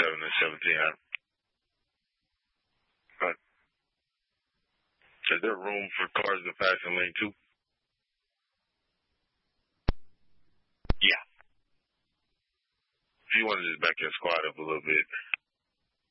and 1700. Right. Is there room for cars in the passing lane too? Yeah. If you want to just back your squad up a little bit.